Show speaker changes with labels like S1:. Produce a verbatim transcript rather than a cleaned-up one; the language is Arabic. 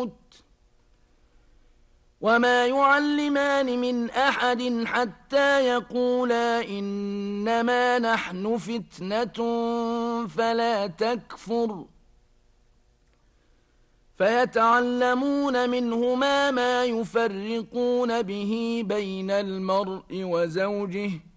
S1: الموت وما يعلمان من أحد حتى يقولا إنما نحن فتنة فلا تكفر فيتعلمون منهما ما يفرقون به بين المرء وزوجه